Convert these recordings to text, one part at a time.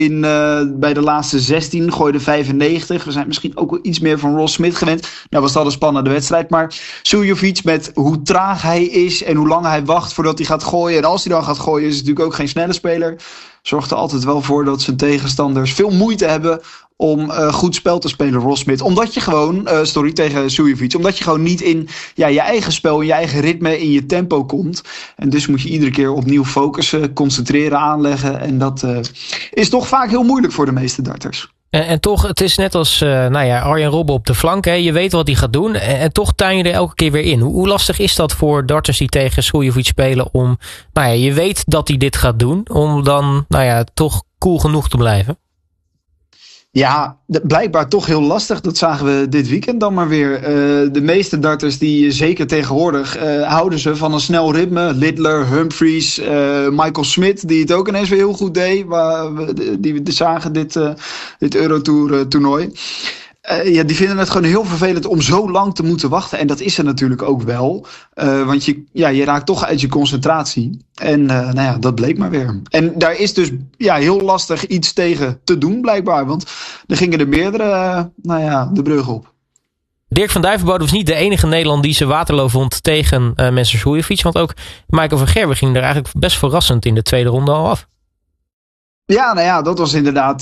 bij de laatste 16, gooide 95. We zijn misschien ook wel iets meer van Ross Smith gewend. Nou was dat een spannende wedstrijd. Maar Suljovic, met hoe traag hij is en hoe lang hij wacht voordat hij gaat gooien. En als hij dan gaat gooien, is hij natuurlijk ook geen snelle speler. Zorgt er altijd wel voor dat zijn tegenstanders veel moeite hebben om goed spel te spelen, Ross Smith. Omdat je gewoon, tegen Suljovic, omdat je gewoon niet in je eigen spel, in je eigen ritme, in je tempo komt. En dus moet je iedere keer opnieuw focussen, concentreren, aanleggen. En dat is toch vaak heel moeilijk voor de meeste darters. En toch, het is net als Arjen Robben op de flank. Hè? Je weet wat hij gaat doen. En toch tuin je er elke keer weer in. Hoe lastig is dat voor darters die tegen Suljovic spelen om... je weet dat hij dit gaat doen. Om dan toch cool genoeg te blijven? Ja, blijkbaar toch heel lastig. Dat zagen we dit weekend dan maar weer. De meeste darters die zeker tegenwoordig houden ze van een snel ritme. Littler, Humphries, Michael Smith, die het ook ineens weer heel goed deed. Die we zagen dit Eurotour toernooi. Die vinden het gewoon heel vervelend om zo lang te moeten wachten. En dat is er natuurlijk ook wel. Want je raakt toch uit je concentratie. En dat bleek maar weer. En daar is dus heel lastig iets tegen te doen blijkbaar. Want er gingen er meerdere de brug op. Dirk van Duivenbode was niet de enige Nederlander die zijn Waterloo vond tegen Mensur Suljovic. Want ook Michael van Gerwen ging er eigenlijk best verrassend in de tweede ronde al af. Ja, dat was inderdaad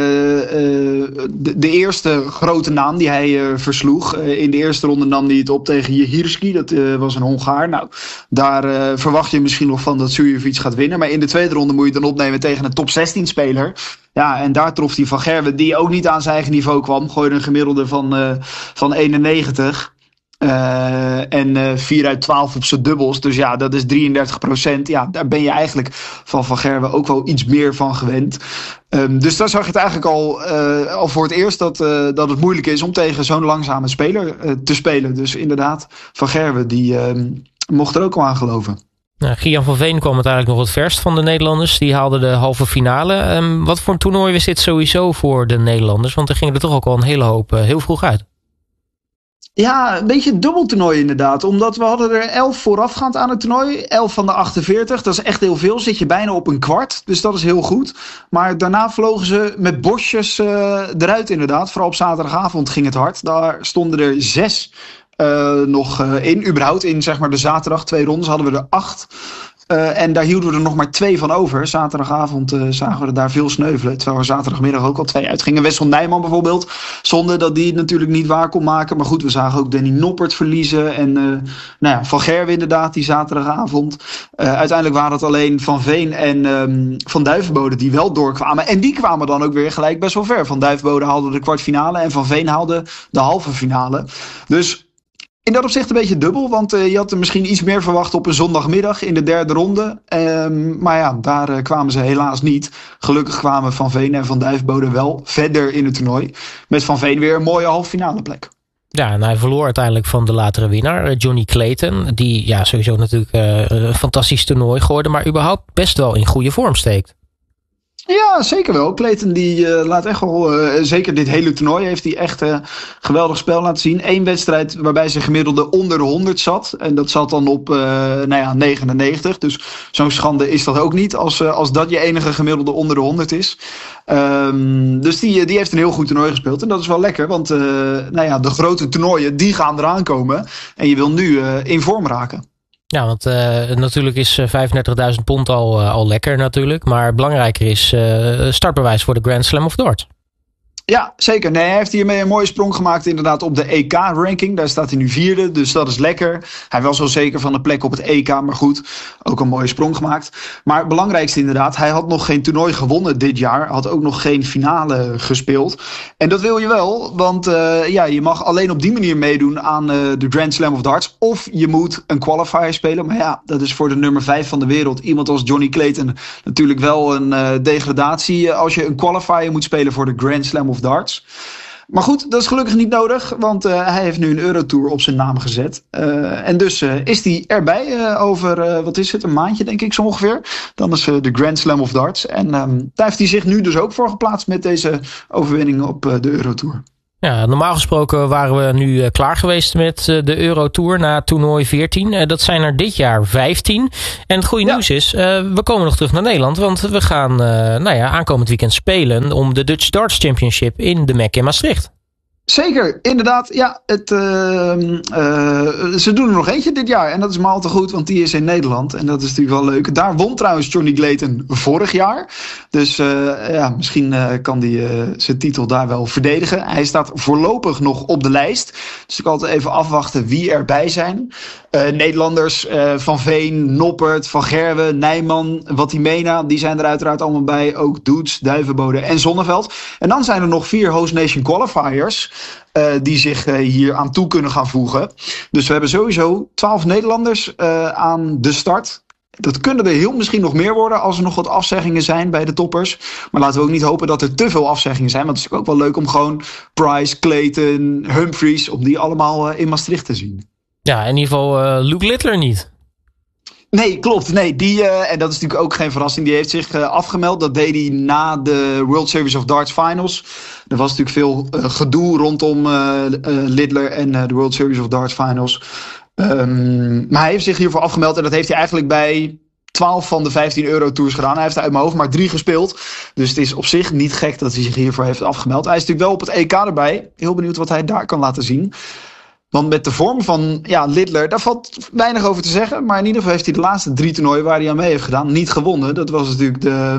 de eerste grote naam die hij versloeg. In de eerste ronde nam hij het op tegen Jehirski. Dat was een Hongaar. Nou, daar verwacht je misschien nog van dat Suljovic gaat winnen. Maar in de tweede ronde moet je het dan opnemen tegen een top 16 speler. Ja, en daar trof hij Van Gerwen, die ook niet aan zijn eigen niveau kwam. Gooide een gemiddelde van 91. En 4 uit 12 op zijn dubbels. Dus ja, dat is 33%. Ja, daar ben je eigenlijk van Gerwen ook wel iets meer van gewend. Dus daar zag je het eigenlijk al voor het eerst dat het moeilijk is om tegen zo'n langzame speler te spelen. Dus inderdaad, Van Gerwen die mocht er ook al aan geloven. Gian van Veen kwam het eigenlijk nog het verst van de Nederlanders. Die haalden de halve finale. Wat voor een toernooi was dit sowieso voor de Nederlanders? Want er gingen er toch ook al een hele hoop heel vroeg uit. Ja, een beetje een dubbeltoernooi inderdaad. Omdat we hadden er 11 voorafgaand aan het toernooi. 11 van de 48. Dat is echt heel veel. Zit je bijna op een kwart. Dus dat is heel goed. Maar daarna vlogen ze met bosjes eruit inderdaad. Vooral op zaterdagavond ging het hard. Daar stonden er 6 nog in. Überhaupt in zeg maar de zaterdag 2 rondes hadden we er 8. En daar hielden we er nog maar 2 van over. Zaterdagavond zagen we er daar veel sneuvelen. Terwijl er zaterdagmiddag ook al 2 uitgingen. Wessel Nijman bijvoorbeeld. Zonde dat die het natuurlijk niet waar kon maken. Maar goed, we zagen ook Danny Noppert verliezen. En Van Gerwen inderdaad die zaterdagavond. Uiteindelijk waren het alleen Van Veen en Van Duivenbode die wel doorkwamen. En die kwamen dan ook weer gelijk best wel ver. Van Duivenbode haalde de kwartfinale. En Van Veen haalde de halve finale. Dus... in dat opzicht een beetje dubbel, want je had er misschien iets meer verwacht op een zondagmiddag in de derde ronde. Maar ja, daar kwamen ze helaas niet. Gelukkig kwamen Van Veen en Van Duivenbode wel verder in het toernooi. Met Van Veen weer een mooie halve finale plek. Ja, en hij verloor uiteindelijk van de latere winnaar, Johnny Clayton. Die sowieso natuurlijk een fantastisch toernooi gooide, maar überhaupt best wel in goede vorm steekt. Ja, zeker wel. Clayton die laat echt wel, zeker dit hele toernooi heeft hij echt geweldig spel laten zien. 1 wedstrijd waarbij zijn gemiddelde onder de 100 zat. En dat zat dan op 99. Dus zo'n schande is dat ook niet als dat je enige gemiddelde onder de 100 is. Dus die heeft een heel goed toernooi gespeeld. En dat is wel lekker, want de grote toernooien die gaan eraan komen. En je wil nu in vorm raken. Ja, want natuurlijk is 35.000 pond al lekker natuurlijk. Maar belangrijker is startbewijs voor de Grand Slam of Darts. Ja, zeker. Nee, hij heeft hiermee een mooie sprong gemaakt inderdaad op de EK-ranking. Daar staat hij nu 4e, dus dat is lekker. Hij was wel zeker van de plek op het EK, maar goed, ook een mooie sprong gemaakt. Maar het belangrijkste inderdaad, hij had nog geen toernooi gewonnen dit jaar. Had ook nog geen finale gespeeld. En dat wil je wel, want je mag alleen op die manier meedoen aan de Grand Slam of Darts. Of je moet een qualifier spelen. Maar ja, dat is voor de nummer 5 van de wereld. Iemand als Johnny Clayton natuurlijk wel een degradatie als je een qualifier moet spelen voor de Grand Slam of Darts. Maar goed, dat is gelukkig niet nodig, want hij heeft nu een Eurotour op zijn naam gezet. En dus is hij erbij over, wat is het, een maandje denk ik zo ongeveer. Dan is de Grand Slam of Darts. En daar heeft hij zich nu dus ook voor geplaatst met deze overwinning op de Eurotour. Ja, normaal gesproken waren we nu klaar geweest met de Eurotour na toernooi 14. Dat zijn er dit jaar 15. En het goede nieuws is, we komen nog terug naar Nederland. Want we gaan aankomend weekend spelen om de Dutch Darts Championship in de MEC in Maastricht. Zeker, inderdaad. Ja, ze doen er nog eentje dit jaar. En dat is maar al te goed, want die is in Nederland. En dat is natuurlijk wel leuk. Daar won trouwens Johnny Clayton vorig jaar. Dus misschien kan hij zijn titel daar wel verdedigen. Hij staat voorlopig nog op de lijst. Dus ik altijd even afwachten wie erbij zijn. Nederlanders, Van Veen, Noppert, Van Gerwen, Nijman, Watimena. Die zijn er uiteraard allemaal bij. Ook Doets, Duivenbode en Zonneveld. En dan zijn er nog 4 Host Nation qualifiers. Die zich hier aan toe kunnen gaan voegen. Dus we hebben sowieso 12 Nederlanders aan de start. Dat kunnen er heel misschien nog meer worden als er nog wat afzeggingen zijn bij de toppers. Maar laten we ook niet hopen dat er te veel afzeggingen zijn. Want het is ook wel leuk om gewoon Price, Clayton, Humphries, om die allemaal in Maastricht te zien. Ja, in ieder geval Luke Littler niet. Nee, klopt. Nee, en dat is natuurlijk ook geen verrassing. Die heeft zich afgemeld. Dat deed hij na de World Series of Darts Finals. Er was natuurlijk veel gedoe rondom Littler en de World Series of Darts Finals. Maar hij heeft zich hiervoor afgemeld. En dat heeft hij eigenlijk bij 12 van de 15 Eurotours gedaan. Hij heeft uit mijn hoofd maar 3 gespeeld. Dus het is op zich niet gek dat hij zich hiervoor heeft afgemeld. Hij is natuurlijk wel op het EK erbij. Heel benieuwd wat hij daar kan laten zien. Want met de vorm van Littler, daar valt weinig over te zeggen. Maar in ieder geval heeft hij de laatste 3 toernooien waar hij aan mee heeft gedaan niet gewonnen. Dat was natuurlijk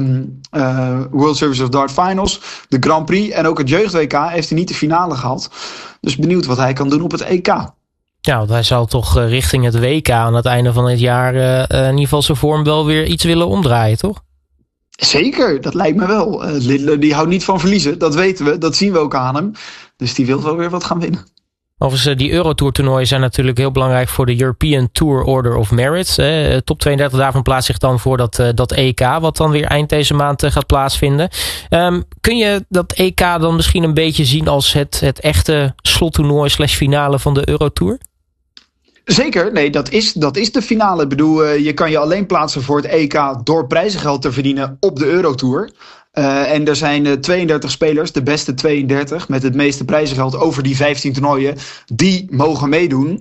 de World Series of Darts Finals, de Grand Prix en ook het jeugd-WK heeft hij niet de finale gehad. Dus benieuwd wat hij kan doen op het EK. Ja, want hij zal toch richting het WK aan het einde van het jaar in ieder geval zijn vorm wel weer iets willen omdraaien, toch? Zeker, dat lijkt me wel. Littler die houdt niet van verliezen, dat weten we, dat zien we ook aan hem. Dus die wil wel weer wat gaan winnen. Overigens, die Eurotour toernooien zijn natuurlijk heel belangrijk voor de European Tour Order of Merit. Top 32 daarvan plaatst zich dan voor dat EK, wat dan weer eind deze maand gaat plaatsvinden. Kun je dat EK dan misschien een beetje zien als het echte slottoernooi / finale van de Eurotour? Zeker, nee, dat is de finale. Ik bedoel, je kan je alleen plaatsen voor het EK door prijzengeld te verdienen op de Eurotour. En er zijn 32 spelers, de beste 32, met het meeste prijzengeld over die 15 toernooien, die mogen meedoen.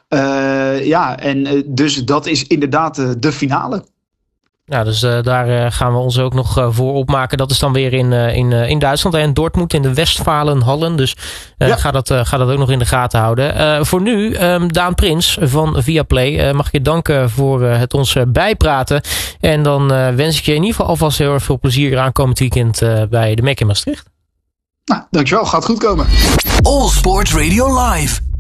Dus dat is inderdaad de finale. Ja, dus daar gaan we ons ook nog voor opmaken. Dat is dan weer in Duitsland, in Dortmund, in de Westfalenhallen. Dus ga dat ook nog in de gaten houden. Voor nu, Daan Prins van Viaplay, mag ik je danken voor het ons bijpraten. En dan wens ik je in ieder geval alvast heel erg veel plezier aankomend weekend bij de MEC in Maastricht. Nou, dankjewel. Gaat goed komen. All Sports Radio Live.